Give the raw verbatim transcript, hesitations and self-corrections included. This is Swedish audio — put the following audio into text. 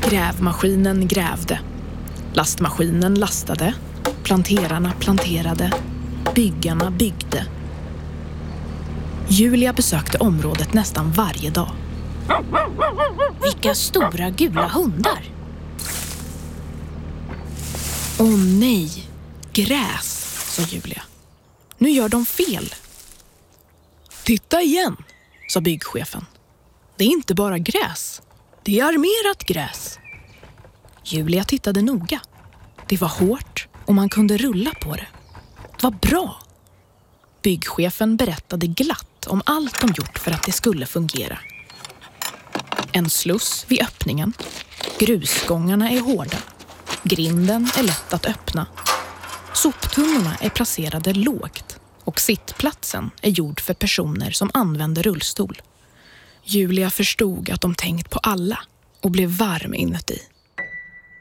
Grävmaskinen grävde. Lastmaskinen lastade. Planterarna planterade. Byggarna byggde. Julia besökte området nästan varje dag. Vilka stora gula hundar! Åh nej, gräs, sa Julia. Nu gör de fel. Titta igen, sa byggchefen. Det är inte bara gräs. Det är armerat gräs. Julia tittade noga. Det var hårt och man kunde rulla på det. Det var bra. Byggchefen berättade glatt om allt de gjort för att det skulle fungera. En sluss vid öppningen. Grusgångarna är hårda. Grinden är lätt att öppna. Soptunnorna är placerade lågt och sittplatsen är gjord för personer som använder rullstol. Julia förstod att de tänkt på alla och blev varm inuti.